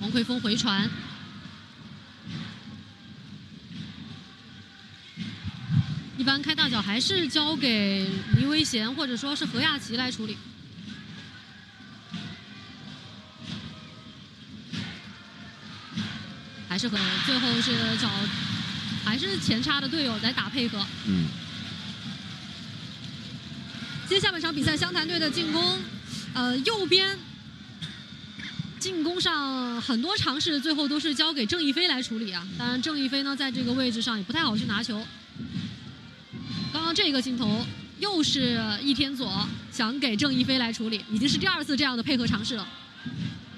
王奎峰回传，一般开大脚还是交给黎维贤或者说是何亚琦来处理。还是最后是还是前插的队友在打配合。接下半场比赛，湘潭队的进攻，右边进攻上很多尝试，最后都是交给郑亦菲来处理啊。当然，郑亦菲呢在这个位置上也不太好去拿球。刚刚这个镜头又是易天佐想给郑亦菲来处理，已经是第2次这样的配合尝试了。